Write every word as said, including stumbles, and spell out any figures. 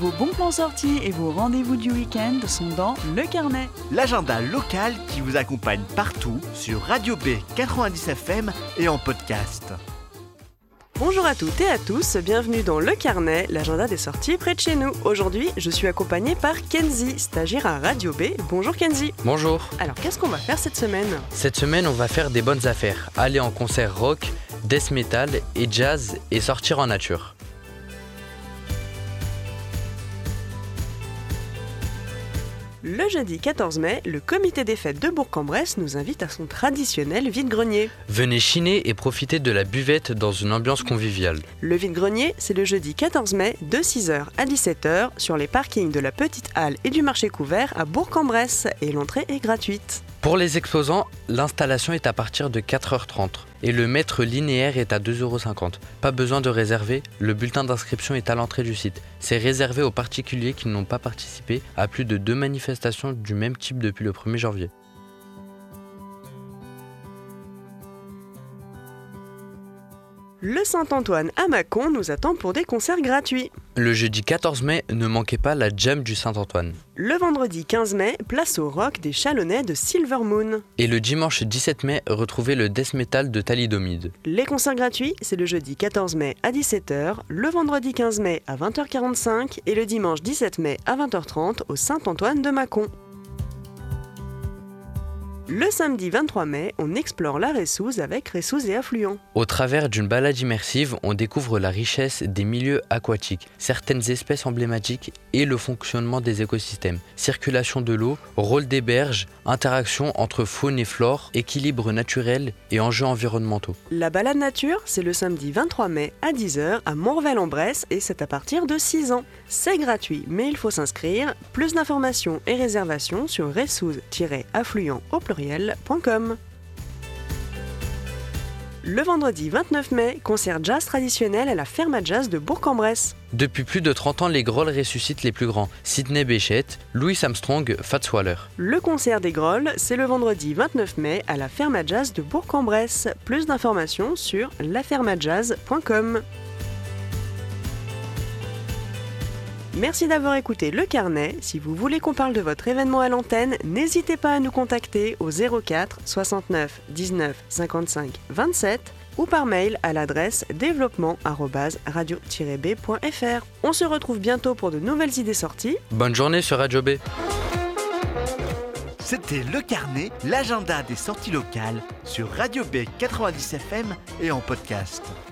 Vos bons plans sortis et vos rendez-vous du week-end sont dans Le Carnet. L'agenda local qui vous accompagne partout sur Radio B quatre-vingt-dix F M et en podcast. Bonjour à toutes et à tous, bienvenue dans Le Carnet, l'agenda des sorties près de chez nous. Aujourd'hui, je suis accompagnée par Kenzie, stagiaire à Radio B. Bonjour Kenzie. Bonjour. Alors, qu'est-ce qu'on va faire cette semaine ? Cette semaine, on va faire des bonnes affaires, aller en concert rock, death metal et jazz et sortir en nature. Le jeudi quatorze mai, le comité des fêtes de Bourg-en-Bresse nous invite à son traditionnel vide-grenier. Venez chiner et profiter de la buvette dans une ambiance conviviale. Le vide-grenier, c'est le jeudi quatorze mai de six heures à dix-sept heures sur les parkings de la Petite Halle et du marché couvert à Bourg-en-Bresse et l'entrée est gratuite. Pour les exposants, l'installation est à partir de quatre heures trente et le mètre linéaire est à deux euros cinquante. Pas besoin de réserver, le bulletin d'inscription est à l'entrée du site. C'est réservé aux particuliers qui n'ont pas participé à plus de deux manifestations du même type depuis le premier janvier. Le Saint-Antoine à Mâcon nous attend pour des concerts gratuits. Le jeudi quatorze mai, ne manquez pas la jam du Saint-Antoine. Le vendredi quinze mai, place au rock des Chalonnais de Silver Moon. Et le dimanche dix-sept mai, retrouvez le death metal de Thalidomide. Les concerts gratuits, c'est le jeudi quatorze mai à dix-sept heures, le vendredi quinze mai à vingt heures quarante-cinq et le dimanche dix-sept mai à vingt heures trente au Saint-Antoine de Mâcon. Le samedi vingt-trois mai, on explore la Ressouze avec Ressouze et affluents. Au travers d'une balade immersive, on découvre la richesse des milieux aquatiques, certaines espèces emblématiques et le fonctionnement des écosystèmes. Circulation de l'eau, rôle des berges, interaction entre faune et flore, équilibre naturel et enjeux environnementaux. La balade nature, c'est le samedi vingt-trois mai à dix heures à Morvel-en-Bresse et c'est à partir de six ans. C'est gratuit, mais il faut s'inscrire. Plus d'informations et réservations sur ressouze-affluents au pluriel. Le vendredi vingt-neuf mai, concert jazz traditionnel à la Ferme à Jazz de Bourg-en-Bresse. Depuis plus de trente ans, les Grolles ressuscitent les plus grands. Sidney Bechet, Louis Armstrong, Fats Waller. Le concert des Grolles, c'est le vendredi vingt-neuf mai à la Ferme à Jazz de Bourg-en-Bresse. Plus d'informations sur la ferme à jazz point com. Merci d'avoir écouté Le Carnet. Si vous voulez qu'on parle de votre événement à l'antenne, n'hésitez pas à nous contacter au zéro quatre soixante-neuf dix-neuf cinquante-cinq vingt-sept ou par mail à l'adresse développement arobase radio tiret b point f r. On se retrouve bientôt pour de nouvelles idées sorties. Bonne journée sur Radio B. C'était Le Carnet, l'agenda des sorties locales sur Radio B quatre-vingt-dix F M et en podcast.